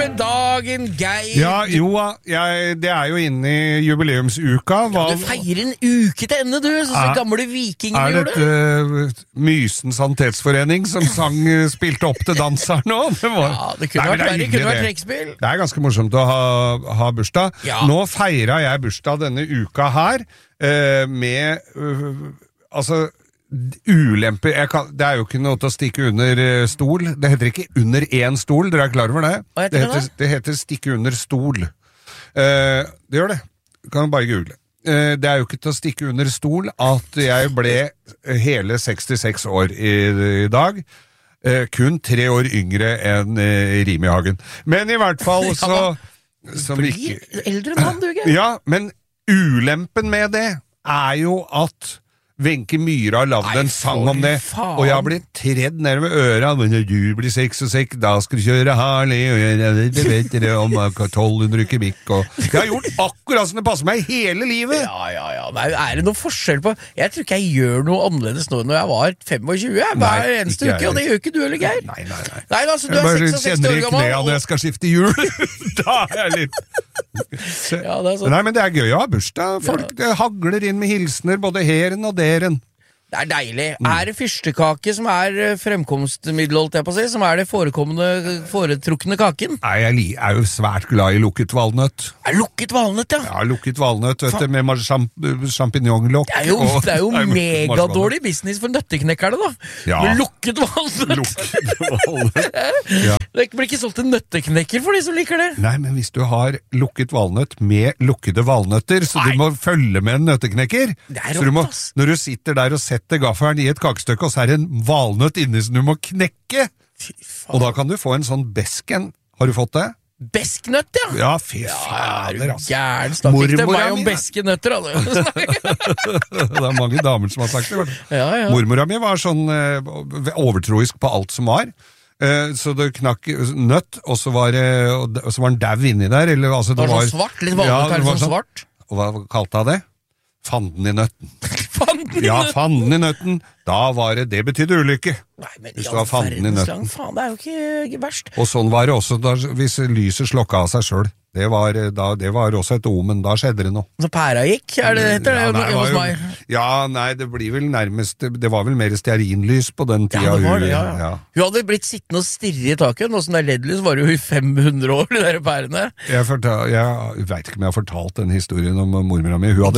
med dagen, Geir? Ja, jo, det jo inne I jubileumsuka. Du feirer en uke til ende, du, så gamle vikinger gjorde det. Dette Mysen Sanitetsforening som spilte opp til dans her nå? Det kunne vært verre, det kunne vært trekkspill. Det ganske morsomt å ha bursdag. Ja. Nå feiret jeg bursdag denne uka her med ulemper. Det jo ikke noe til å stikke under stol. Det heter ikke under en stol, dere klar over det? Hva heter det da? Det heter stikke under stol. Det gjør det. Kan bare google. Det jo ikke til å stikke under stol at jeg ble hele 66 år I dag. Kun 3 år yngre enn Rimi Hagen. Men I hvert fall så blir eldre mann, du, Geir. Ja, men ulempen med det jo at Wenche Myhre har lavet en sang om det, og jeg har blitt tredd ned ved øra. Når du blir 66, da skal du kjøre Harley, og jeg vet det om 1200 kubikk. Jeg har gjort akkurat som det passer meg hele livet. Ja. Det noe forskjell på? Jeg tror ikke jeg gjør noe annerledes nå når jeg var 25. Hver eneste uke, og det gjør ikke du, eller Geir? Nei. Nei, altså, du 66 år gammel. Når jeg skal skifte hjul. Da jeg litt... Ja, det sånn. Nei, men det gøy å ha bursdag. Folk hagler inn med hilsner, både heren og deren. Det deilig. Det fyrstekake som fremkomstmiddel, holdt jeg på å si, som det foretrukne kaken? Nei, jeg jo svært glad I lukket valnøtt. Lukket valnøtt, ja? Ja, lukket valnøtt, vet du, med champignon-lokk. Det jo megadårlig business for nøtteknekkerne, da. Ja. Med lukket valnøtt. Ja. Det blir ikke solgt en nøtteknekker for de som liker det. Nei, men hvis du har lukket valnøtt med lukkede valnøtter, så du må følge med en nøtteknekker. Det så rått, ass. Når du sitter der og setter gaffelen I et kakestykke, og så det en valnøtt inni som du må knekke. Og da kan du få en sånn besken. Har du fått det? Besknøtt, ja. Ja, fy fader, altså. Gæren, snakk ikke til meg om beskenøtter, altså. Det mange damer som har sagt det. Ja. Mormora mi var sånn overtroisk på alt som var. Så det knakk nøtt, og så var en dau inni der. Eller, altså, det var sånn svart, litt vanlig sånn svart. Og hva kalte jeg det? Fanden I nøtten. Fanden I nøtten. Da var det betydde ulykke. Nei, men hvis du var fanden I nøtten. Faen, det jo ikke verst. Og sånn var det også hvis lyset slokket av seg selv. Det var også et omen, da skjedde det noe. Så pæra gikk, det heter det hos meg? Ja, nei, det blir vel nærmest, det var vel mer stearinlys på den tida. Ja, det var det, ja. Hun hadde blitt sittende og stirre I taket, nå som det LED-lys var jo I 500 år, de der pærene. Jeg vet ikke om jeg har fortalt den historien om mormora mi. Hun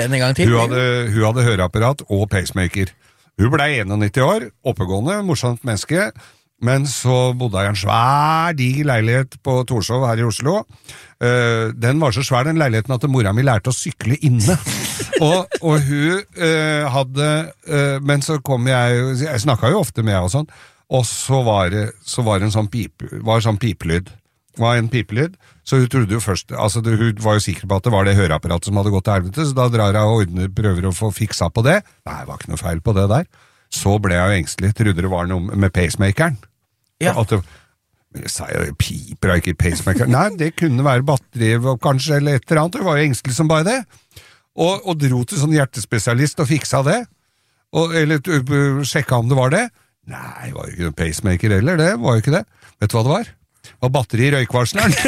hadde høreapparat og pacemaker. Hun ble 91 år, oppegående, morsomt menneske, men så bodde jeg I en svær, diger leilighet på Torshov her I Oslo. Den var så svær, den leiligheten, at mora mi lærte å sykle inne. og hun hadde... Men så kom jeg snakket jo ofte med henne og sånn, og så var det en sånn pipelyd. Det var en pipelyd, så hun trodde jo først... Altså, hun var jo sikker på at det var det høreapparatet som hadde gått til helvete, så da drar jeg og prøver å få fiksa på det. Nei, det var ikke noe feil på det der. Så ble jeg jo engstelig, trodde det var noe med pacemakeren. Ja. Jeg sa jo, piper og ikke pacemaker. Nei, det kunne være batteri kanskje, eller et eller annet. Jeg var jo engstelig som bare det. Og dro til sånn hjertespesialist og fiksa det. Eller sjekka om det var det. Nei, det var jo ikke noen pacemaker heller, det var jo ikke det. Vet du hva det var? Det var batteri I røykvarsleren.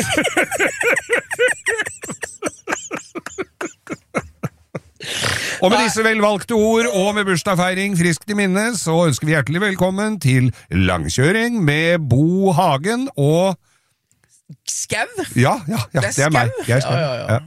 Og med disse velvalgte ord og med bursdagsfeiring friskt I minne, så ønsker vi hjertelig velkommen til langkjøring med Bo Hagen og... Skau? Ja, det meg. Jeg Skau. Ja.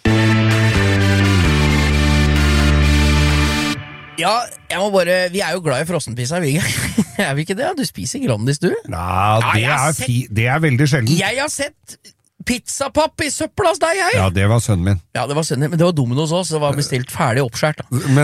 Ja, jeg må bare... Vi jo glad I frossenpizza, vi vi ikke det? Du spiser Grandis, du? Nei, det veldig sjelden. Jeg har sett... pizzapapp I søppel hos deg, jeg! Ja, det var sønnen min. Ja, det var sønnen min, men det var Domino's også, det var bestilt ferdig oppskjært.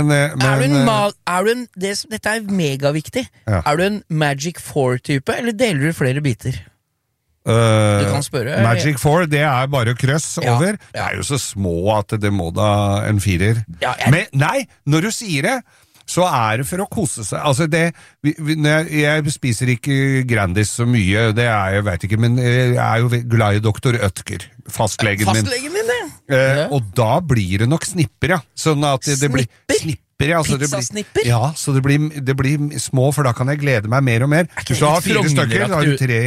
Dette megaviktig. Ja. Du en Magic 4-type, eller deler du flere biter? Du kan spørre. Magic 4, det bare krøss over. Det jo så små at det må da en 4. Ja, men nei, når du sier det, så det for å kose seg. Altså jeg spiser ikke Grandis så mye, det jeg vet ikke, men jeg jo glad I Dr. Ødker, fastlegen min. Fastlegen din, det. Og da blir det nok snipper, ja. Sånn at det blir snipper, ja. Pizzasnipper? Ja, så det blir små, for da kan jeg glede meg mer og mer. Hvis du har 4 stykker, da har du 3 igjen.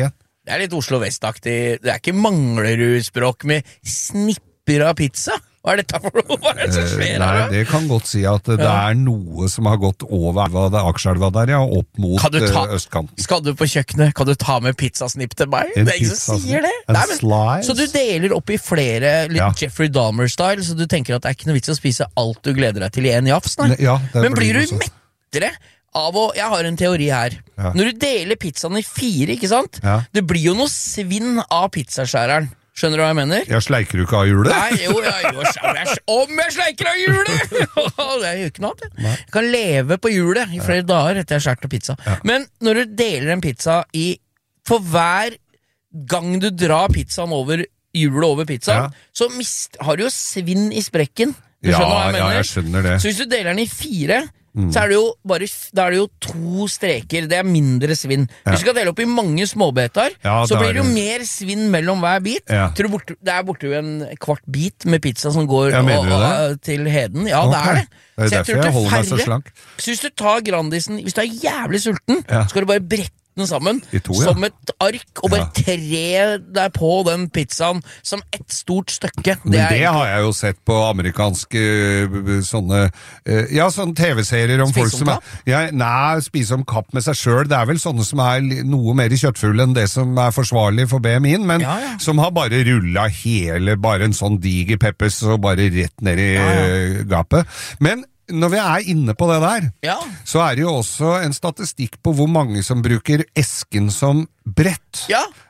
Det litt Oslo Vest-aktig. Det ikke Manglerud-språk med snipper av pizza. Hva dette for noe? Hva det som skjer her? Nei, det kan godt si at det noe som har gått over Akerselva der, opp mot østkanten. Skal du på kjøkkenet, kan du ta med pizzasnipp til meg? Det ingen som sier det. Nei, så du deler opp i flere, litt Jeffrey Dahmer-style, så du tenker at det ikke noe vits å spise alt du gleder deg til i en jafs, nei? Men blir du mettere av å, jeg har en teori her. Når du deler pizzaen i 4, ikke sant? Det blir jo noe svinn av pizzaskjæreren. Skjønner du hva jeg mener? Jeg sleiker du ikke av hjulet? Nei, om jeg sleiker av hjulet! Det gjør ikke noe annet. Jeg kan leve på hjulet i flere dager etter jeg har skjært av pizza. Men når du deler en pizza for hver gang du drar pizzaen over hjulet over pizzaen, så har du jo svinn i sprekken. Du skjønner hva jeg mener? Ja, jeg skjønner det. Så hvis du deler den i 4... så det jo bare, da det jo 2 streker, det mindre svinn. Hvis du skal dele opp i mange småbetar, så blir det jo mer svinn mellom hver bit. Tror du det borte jo en kvart bit med pizza som går til heden? Ja, det det. Det derfor jeg holder meg så slank. Så hvis du tar Grandisen, hvis du jævlig sulten, så skal du bare brette den sammen, som et ark, og bare tre deg på den pizzaen som et stort stykke. Men det har jeg jo sett på amerikanske sånne TV-serier om folk som spise om kapp med seg selv. Det vel sånne som noe mer kjøttfulle enn det som forsvarlig for BMI-en, men som har bare rullet hele, bare en sånn diger peppers og bare rett ned i gapet. Men når vi inne på det der, så det jo også en statistikk på hvor mange som bruker esken som brett.